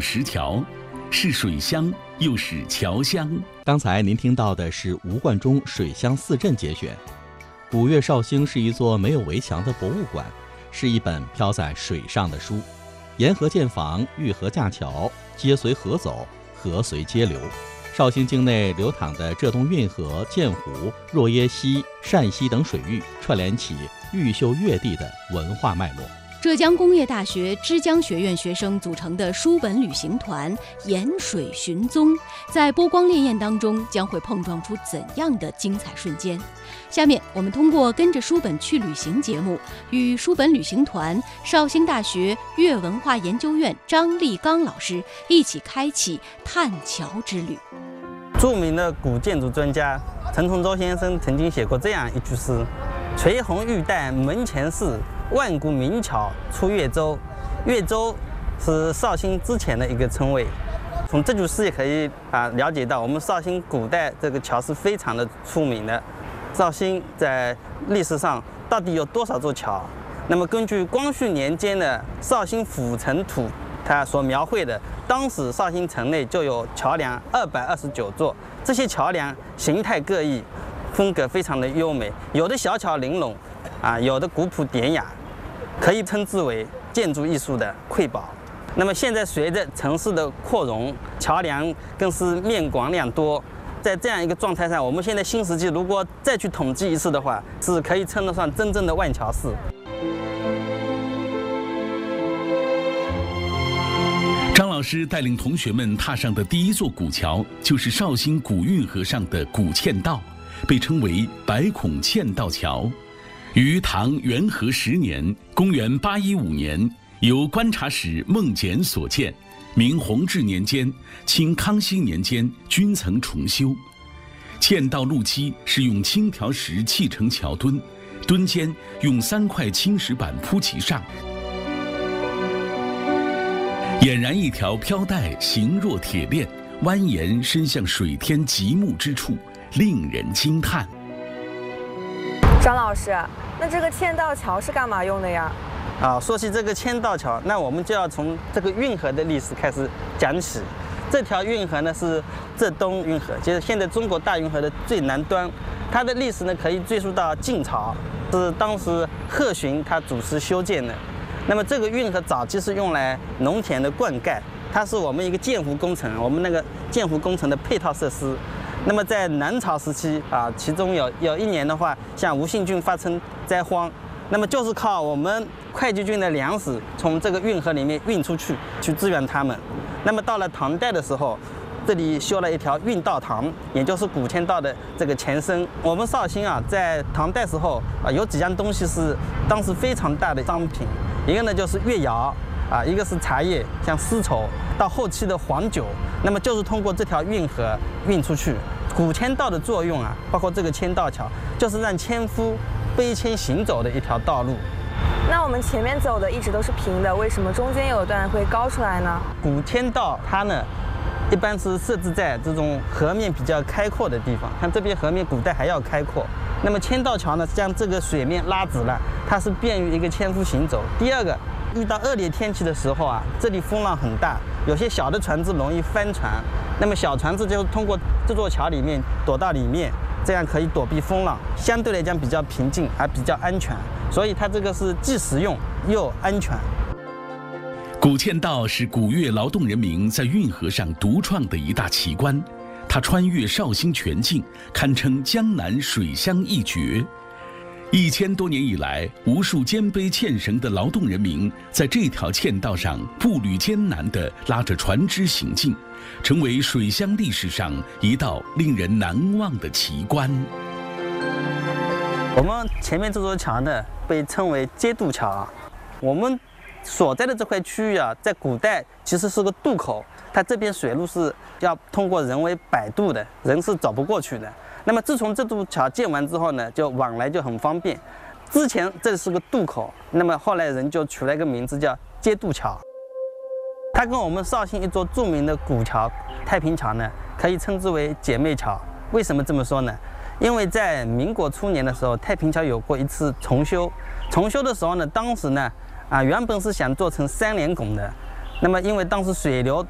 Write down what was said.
石桥，是水乡又是桥乡。 刚才您听到的是吴冠中水乡四镇节选。古越绍兴是一座没有围墙的博物馆，是一本飘在水上的书。沿河建房，遇河架桥，街随河走，河随街流。绍兴境内流淌的浙东运河、鉴湖、若耶溪、单溪等水域，串联起毓秀越地的文化脉络。 浙江工业大学之江学院学生组成的书本旅行团沿水寻踪，在波光潋滟当中将会碰撞出怎样的精彩瞬间？下面我们通过跟着书本去旅行节目，与书本旅行团绍兴大学粤文化研究院张立刚老师一起开启探桥之旅。 著名的古建筑专家陈同洲先生曾经写过这样一句诗：垂红玉带门前事，万古名桥出越州。越州是绍兴之前的一个称谓。从这句诗也可以了解到，我们绍兴古代这个桥是非常的出名的。绍兴在历史上到底有多少座桥？那么根据光绪年间的绍兴府城图，它所描绘的，当时绍兴城内就有桥梁229座，这些桥梁形态各异，风格非常的优美，有的小巧玲珑，有的古朴典雅，可以称之为建筑艺术的瑰宝。那么现在随着城市的扩容，桥梁更是面广量多。在这样一个状态上，我们现在新石器如果再去统计一次的话，是可以称得上真正的万桥市。 张老师带领同学们踏上的第一座古桥，就是绍兴古运河上的古嵌道，被称为百孔嵌道桥。于唐元和10年（公元815年），由观察使孟简所建。明弘治年间、清康熙年间均曾重修。嵌道路基是用青条石砌成桥墩，墩间用3块青石板铺其上，俨然一条飘带，形若铁链，蜿蜒伸向水天极目之处，令人惊叹。 张老师，那这个嵌道桥是干嘛用的呀？ 说起这个嵌道桥，那我们就要从这个运河的历史开始讲起。这条运河呢是浙东运河，就是现在中国大运河的最南端。它的历史呢可以追溯到晋朝，是当时贺询他主持修建的。那么这个运河早期是用来农田的灌溉，它是我们一个建湖工程，我们那个建湖工程的配套设施。那么在南朝时期其中有一年的话，像吴信郡发生灾荒。那么就是靠我们会稽郡的粮食从这个运河里面运出去，去支援他们。那么到了唐代的时候，这里修了一条运道塘，也就是古嵌道的这个前身。我们绍兴在唐代时候有几样东西是当时非常大的商品，一个呢就是越窑一个是茶叶，像丝绸，到后期的黄酒，那么就是通过这条运河运出去。古嵌道的作用包括这个嵌道桥，就是让纤夫背铅行走的一条道路。 那我们前面走的一直都是平的，为什么中间有一段会高出来呢？ 古嵌道它呢，一般是设置在这种河面比较开阔的地方，看这边河面古代还要开阔。那么嵌道桥呢，将这个水面拉直了，它是便于一个纤夫行走。第二个，遇到恶劣天气的时候这里风浪很大，有些小的船只容易翻船，那么小船只就通过这座桥里面躲到里面，这样可以躲避风浪，相对来讲比较平静，还比较安全，所以它这个是既实用又安全。 古嵌道是古越劳动人民在运河上独创的一大奇观，它穿越绍兴全境，堪称江南水乡一绝。1000多年以来，无数肩背纤绳的劳动人民在这条嵌道上步履艰难地拉着船只行进，成为水乡历史上一道令人难忘的奇观。 我们前面这座桥呢，被称为街渡桥。我们所在的这块区域在古代其实是个渡口，它这边水路是要通过人为摆渡的，人是走不过去的。那么自从这渡桥建完之后呢，就往来就很方便。之前这是个渡口，那么后来人就取了一个名字叫街渡桥。它跟我们绍兴一座著名的古桥太平桥呢，可以称之为姐妹桥。为什么这么说呢？因为在民国初年的时候，太平桥有过一次重修。重修的时候呢，当时呢原本是想做成3连拱的，那么因为当时水流